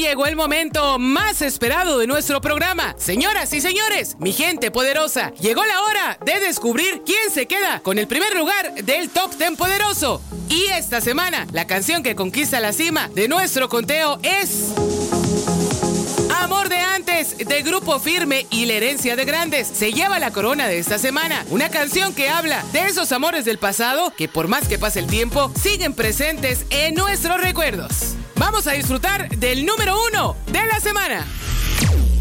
llegó el momento más esperado de nuestro programa. Señoras y señores, mi gente poderosa, llegó la hora de descubrir quién se queda con el primer lugar del Top 10 Poderoso. Y esta semana, la canción que conquista la cima de nuestro conteo es Amor de Antes, de Grupo Firme y La Herencia de Grandes. Se lleva la corona de esta semana. Una canción que habla de esos amores del pasado que por más que pase el tiempo, siguen presentes en nuestros recuerdos. Vamos a disfrutar del número 1 de la semana.